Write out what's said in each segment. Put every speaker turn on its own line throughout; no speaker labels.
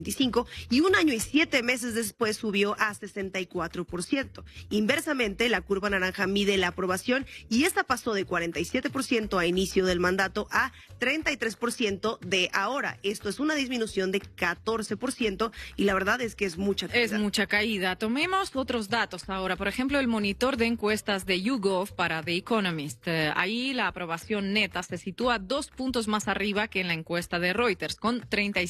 y 1 año y 7 meses después subió a 64%. Inversamente, la curva naranja mide la aprobación y esta pasó de 47% a inicio del mandato a 33% de ahora. Esto es una disminución de 14% y la verdad es que es mucha caída.
Es mucha caída. Tomemos otros datos ahora. Por ejemplo, el monitor de encuestas de YouGov para The Economist. Ahí la aprobación neta se sitúa 2 puntos más arriba que en la encuesta de Reuters, con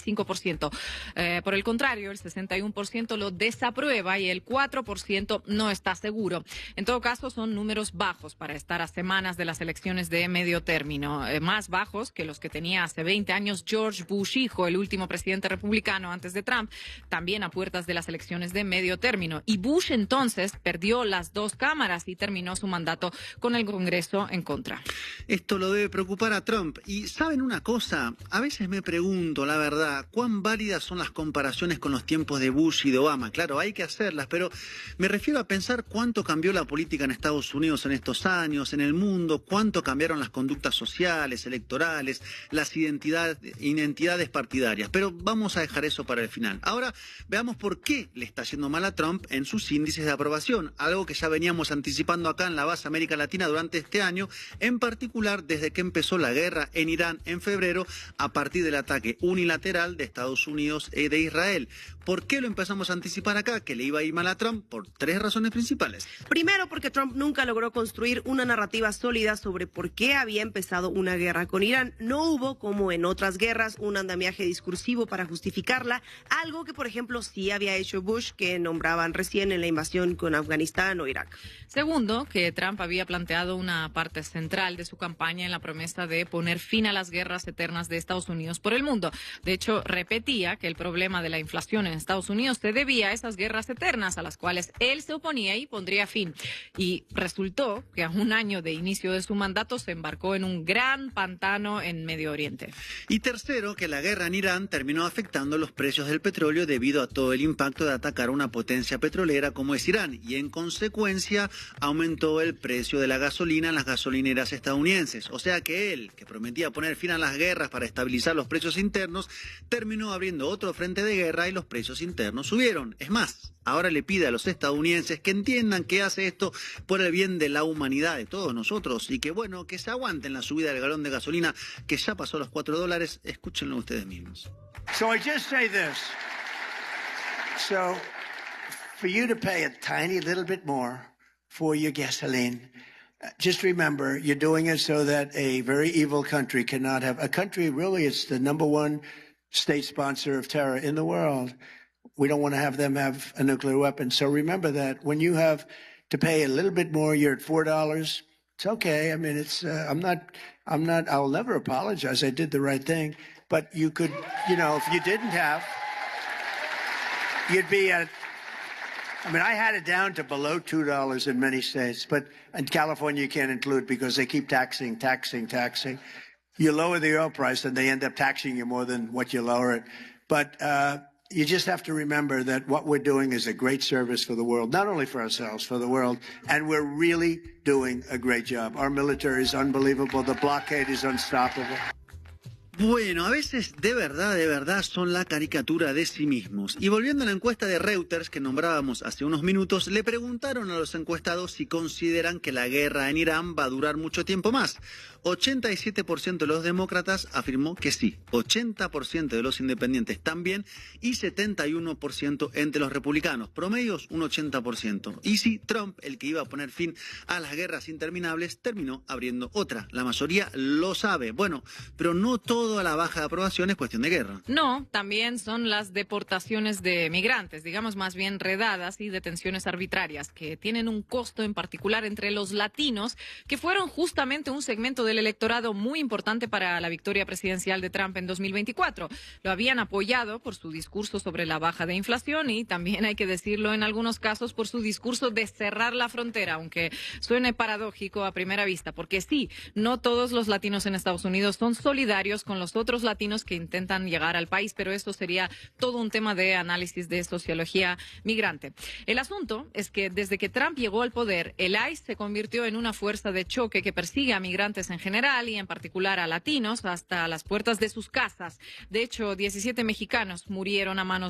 35%. Por el contrario, el 61% lo desaprueba y el 4% no está seguro. En todo caso, son números bajos para estar a semanas de las elecciones de medio término, más bajos que los que tenía hace 20 años George Bush hijo, el último presidente republicano antes de Trump, también a puertas de las elecciones de medio término. Y Bush entonces perdió las 2 cámaras y terminó su mandato con el Congreso en contra.
Esto lo debe preocupar a Trump. Y ¿saben una cosa? A veces me pregunto, la verdad, cuán válidas son las comparaciones con los tiempos de Bush y de Obama. Claro, hay que hacerlas, pero me refiero a pensar cuánto cambió la política en Estados Unidos en estos años, en el mundo, cuánto cambiaron las conductas sociales, electorales, las identidades partidarias. Pero vamos a dejar eso para el final. Ahora veamos por qué le está yendo mal a Trump en sus índices de aprobación, algo que ya veníamos anticipando acá en la base América Latina durante este año, en particular desde que empezó la guerra en Irán en febrero a partir del ataque unilateral de Estados Unidos y de Israel. ¿Por qué lo empezamos a anticipar acá? Que le iba a ir mal a Trump por 3 razones principales.
Primero, porque Trump nunca logró construir una narrativa sólida sobre por qué había empezado una guerra con Irán. No hubo, como en otras guerras, un andamiaje discursivo para justificarla, algo que, por ejemplo, sí había hecho Bush, que nombraban recién en la invasión con Afganistán o Irak.
Segundo, que Trump había planteado una parte central de su campaña en la promesa de poner fin a las guerras eternas de Estados Unidos por el mundo. De hecho, repetía que el problema de la inflación en Estados Unidos se debía a esas guerras eternas a las cuales él se oponía y pondría fin. Y resultó que a 1 año de inicio de su mandato se embarcó en un gran pantano en Medio Oriente.
Y tercero, que la guerra en Irán terminó afectando los precios del petróleo debido a todo el impacto de atacar a una potencia petrolera como es Irán. Y en consecuencia aumentó el precio de la gasolina en las gasolineras estadounidenses. O sea que él, que prometía poner fin a las guerras para estabilizar los precios internos, terminó abriendo otro frente de guerra y los precios internos subieron. Es más, ahora le pide a los estadounidenses que entiendan que hace esto por el bien de la humanidad, de todos nosotros, y que bueno, que se aguanten la subida del galón de gasolina, que ya pasó los $4. Escúchenlo ustedes mismos.
So I just say this. So, for you to pay a tiny little bit more for your gasoline, just remember, you're doing it so that a very evil country cannot have... A country, really, it's the #1 state sponsor of terror in the world. We don't want to have them have a nuclear weapon. So remember that when you have to pay a little bit more, you're at $4. It's okay. I mean, it's, I'll never apologize. I did the right thing. But you could, you know, if you didn't have, you'd be at, I mean, I had it down to below $2 in many states, but in California you can't include because they keep taxing. You lower the oil price and they end up taxing you more than what you lower it. But you just have to remember that what we're doing is a great service for the world, not only for ourselves, for the world. And we're really doing a great job. Our military is unbelievable. The blockade is unstoppable.
Bueno, a veces de verdad son la caricatura de sí mismos. Y volviendo a la encuesta de Reuters que nombrábamos hace unos minutos, le preguntaron a los encuestados si consideran que la guerra en Irán va a durar mucho tiempo más. 87% de los demócratas afirmó que sí, 80% de los independientes también y 71% entre los republicanos. Promedios un 80%. Y sí, Trump, el que iba a poner fin a las guerras interminables, terminó abriendo otra. La mayoría lo sabe. Bueno, pero no toda la baja de aprobación es cuestión de guerra.
No, también son las deportaciones de migrantes, digamos más bien redadas y detenciones arbitrarias, que tienen un costo en particular entre los latinos, que fueron justamente un segmento del electorado muy importante para la victoria presidencial de Trump en 2024. Lo habían apoyado por su discurso sobre la baja de inflación y también, hay que decirlo, en algunos casos por su discurso de cerrar la frontera, aunque suene paradójico a primera vista, porque sí, no todos los latinos en Estados Unidos son solidarios con los otros latinos que intentan llegar al país, pero esto sería todo un tema de análisis de sociología migrante. El asunto es que desde que Trump llegó al poder, el ICE se convirtió en una fuerza de choque que persigue a migrantes en general y en particular a latinos hasta las puertas de sus casas. De hecho, 17 mexicanos murieron a manos